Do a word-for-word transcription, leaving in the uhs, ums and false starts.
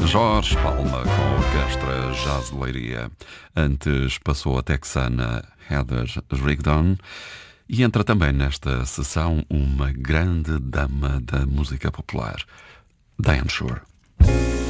Jorge Palma com a Orquestra Jazz de Leiria. Antes passou a texana Heather Rigdon. E entra também nesta sessão uma grande dama da música popular, Diane Shore.